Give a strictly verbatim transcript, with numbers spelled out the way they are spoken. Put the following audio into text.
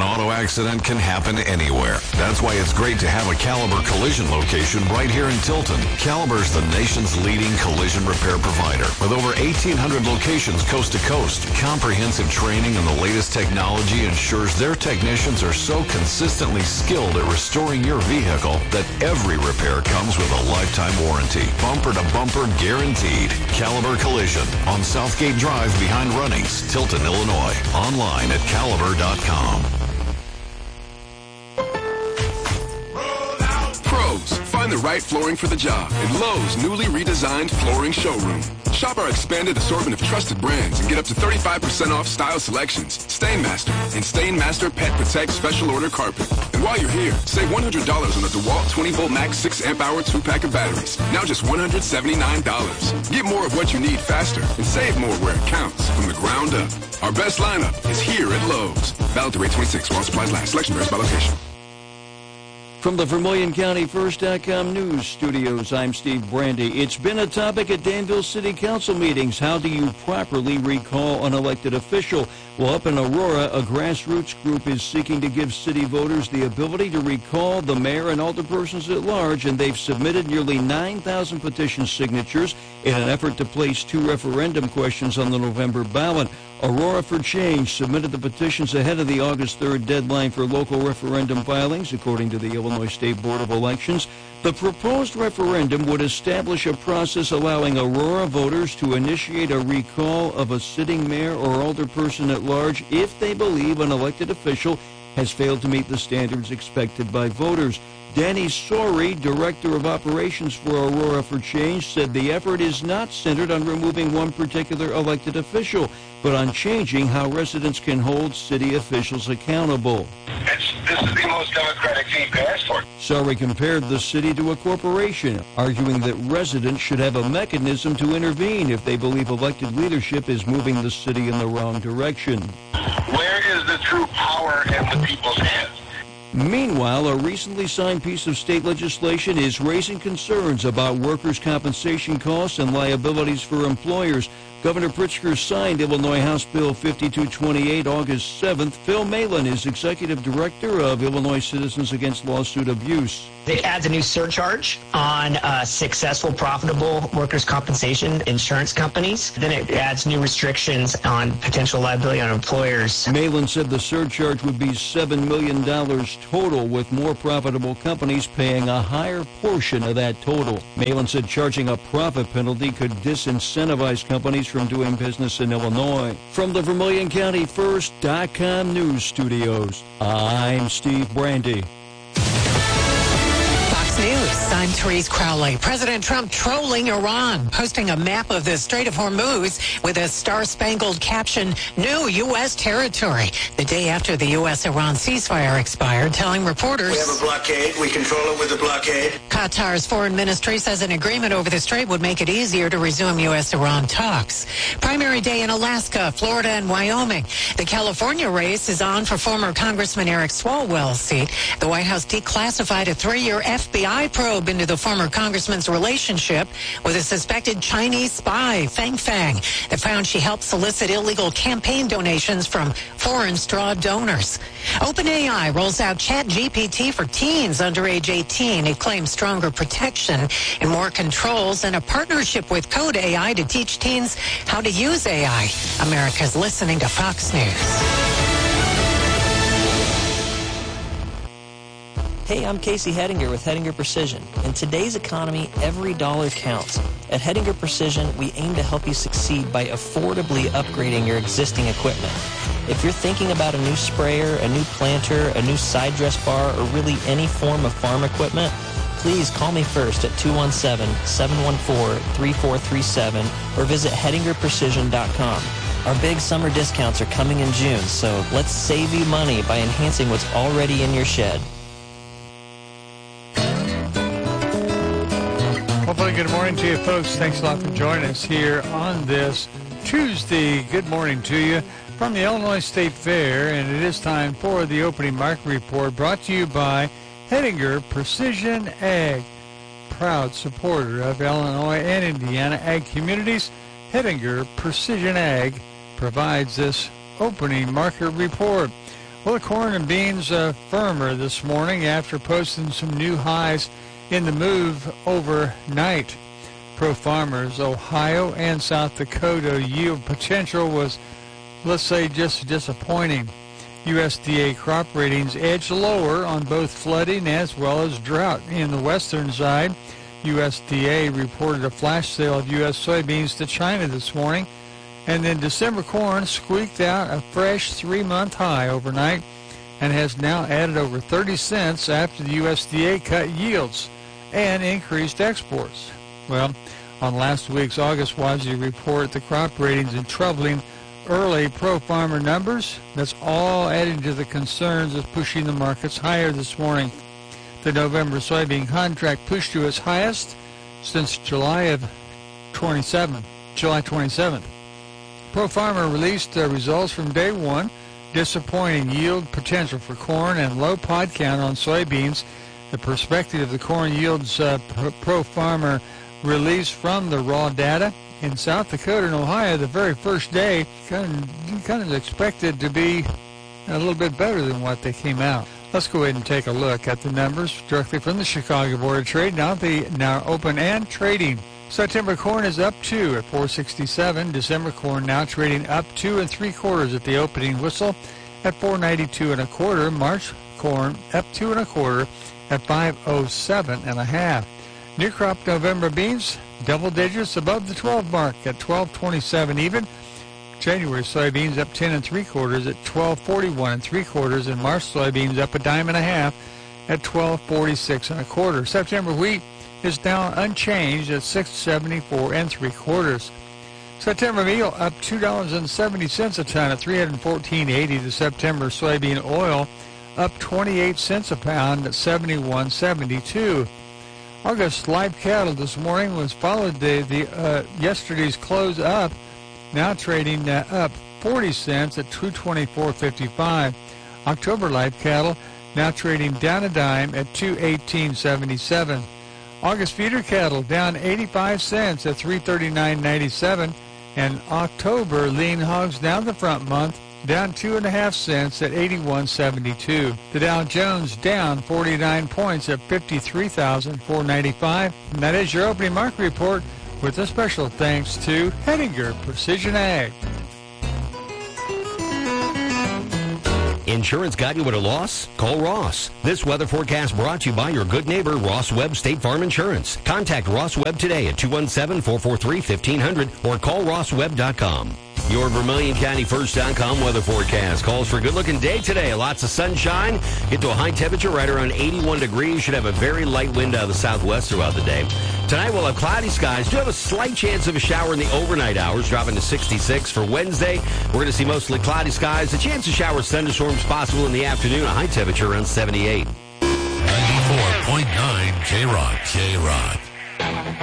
auto accident can happen anywhere. That's why it's great to have a Caliber Collision location right here in Tilton. Caliber's the nation's leading collision repair provider with over eighteen hundred locations coast to coast. Comprehensive training and the latest technology ensures their technicians are so consistently skilled at restoring your vehicle that every repair comes with a lifetime warranty. Bumper to bumper guaranteed. Caliber Collision on Southgate Drive behind Runnings, Tilton, Illinois. Online at caliber dot com. Pros, find the right flooring for the job in Lowe's newly redesigned flooring showroom. Shop our expanded assortment of trusted brands and get up to thirty-five percent off style selections, Stainmaster, and Stainmaster Pet Protect Special Order Carpet. And while you're here, save one hundred dollars on the DeWalt twenty volt max six amp hour two pack of batteries. Now just one hundred seventy-nine dollars. Get more of what you need faster and save more where it counts from the ground up. Our best lineup is here at Lowe's. Valid through eight twenty-six while supplies last. Selection varies by location. From the Vermilion County First dot com news studios, I'm Steve Brandy. It's been a topic at Danville City Council meetings. How do you properly recall an elected official? Well, up in Aurora, a grassroots group is seeking to give city voters the ability to recall the mayor and alderpersons at large, and they've submitted nearly nine thousand petition signatures in an effort to place two referendum questions on the November ballot. Aurora for Change submitted the petitions ahead of the August third deadline for local referendum filings, according to the Illinois State Board of Elections. The proposed referendum would establish a process allowing Aurora voters to initiate a recall of a sitting mayor or alderperson at large if they believe an elected official has failed to meet the standards expected by voters. Danny Sori, Director of Operations for Aurora for Change, said the effort is not centered on removing one particular elected official, but on changing how residents can hold city officials accountable. It's, this is the most democratic thing you can ask for. Sori compared the city to a corporation, arguing that residents should have a mechanism to intervene if they believe elected leadership is moving the city in the wrong direction. Where is the true power in the people's hands? Meanwhile, a recently signed piece of state legislation is raising concerns about workers' compensation costs and liabilities for employers. Governor Pritzker signed Illinois House Bill fifty-two twenty-eight August seventh. Phil Malin is Executive Director of Illinois Citizens Against Lawsuit Abuse. It adds a new surcharge on uh, successful, profitable workers' compensation insurance companies. Then it adds new restrictions on potential liability on employers. Malin said the surcharge would be seven million dollars total, with more profitable companies paying a higher portion of that total. Malin said charging a profit penalty could disincentivize companies from doing business in Illinois. From the Vermilion County First dot com news studios, I'm Steve Brandy. News. I'm Therese Crowley. President Trump trolling Iran, posting a map of the Strait of Hormuz with a star-spangled caption, "New U S territory," the day after the U S Iran ceasefire expired, telling reporters, "We have a blockade. We control it with a blockade." Qatar's foreign ministry says an agreement over the strait would make it easier to resume U S Iran talks. Primary day in Alaska, Florida, and Wyoming. The California race is on for former Congressman Eric Swalwell's seat. The White House declassified a three-year F B I probe into the former congressman's relationship with a suspected Chinese spy, Fang Fang, that found she helped solicit illegal campaign donations from foreign straw donors. OpenAI rolls out ChatGPT for teens under age eighteen. It claims stronger protection and more controls, and a partnership with Code A I to teach teens how to use A I. America's listening to Fox News. Hey, I'm Casey Hedinger with Hedinger Precision. In today's economy, every dollar counts. At Hedinger Precision, we aim to help you succeed by affordably upgrading your existing equipment. If you're thinking about a new sprayer, a new planter, a new side dress bar, or really any form of farm equipment, please call me first at two one seven, seven one four, three four three seven or visit hedinger precision dot com. Our big summer discounts are coming in June, so let's save you money by enhancing what's already in your shed. Hopefully, good morning to you, folks. Thanks a lot for joining us here on this Tuesday. Good morning to you from the Illinois State Fair, and it is time for the opening market report brought to you by Hedinger Precision Ag, proud supporter of Illinois and Indiana ag communities. Hedinger Precision Ag provides this opening market report. Well, the corn and beans uh, firmer this morning after posting some new highs in the move overnight. Pro farmers, Ohio and South Dakota yield potential was, let's say, just disappointing. U S D A crop ratings edged lower on both flooding as well as drought. In the western side, U S D A reported a flash sale of U S soybeans to China this morning. And then December corn squeaked out a fresh three-month high overnight and has now added over thirty cents after the U S D A cut yields and increased exports. Well, on last week's August W A S D report, the crop ratings and troubling early pro-farmer numbers, that's all adding to the concerns of pushing the markets higher this morning. The November soybean contract pushed to its highest since July of twenty-seven, July twenty-seventh. Pro-farmer released uh, results from day one, disappointing yield potential for corn and low pod count on soybeans. The perspective of the corn yields uh, pro-farmer release from the raw data. In South Dakota and Ohio, the very first day, kind of, kind of expected to be a little bit better than what they came out. Let's go ahead and take a look at the numbers directly from the Chicago Board of Trade. Now the now open and trading. September corn is up two at four sixty-seven. December corn now trading up two and three quarters at the opening whistle at four ninety-two and a quarter. March corn up two and a quarter at five oh seven and a half. New crop November beans double digits above the twelve mark at twelve twenty-seven even. January soybeans up ten and three quarters at twelve forty-one and three quarters, and March soybeans up a dime and a half at twelve forty-six and a quarter. September wheat is now unchanged at six seventy-four and three quarters. September meal up two dollars and seventy cents a ton at three fourteen eighty. The September soybean oil up twenty-eight cents a pound at seventy-one seventy-two. August live cattle this morning was followed the, the uh, yesterday's close up, now trading uh, up forty cents at two twenty-four fifty-five. October live cattle now trading down a dime at two eighteen seventy-seven. August feeder cattle down eighty-five cents at three thirty-nine ninety-seven, and October lean hogs down the front month, down two and a half cents at eighty-one seventy-two. The Dow Jones down forty-nine points at fifty-three thousand four hundred ninety-five. And that is your opening market report, with a special thanks to Hettinger Precision Ag. Insurance got you at a loss? Call Ross. This weather forecast brought to you by your good neighbor, Ross Webb State Farm Insurance. Contact Ross Webb today at two one seven, four four three, one five zero zero or call ross webb dot com. Your Vermilion County First dot com weather forecast calls for a good-looking day today. Lots of sunshine. Get to a high temperature right around eighty-one degrees. Should have a very light wind out of the southwest throughout the day. Tonight we'll have cloudy skies. Do have a slight chance of a shower in the overnight hours, dropping to sixty-six. For Wednesday, we're going to see mostly cloudy skies. A chance of showers, thunderstorms possible in the afternoon. A high temperature around seventy-eight. ninety-four point nine K-Rock. K-Rock.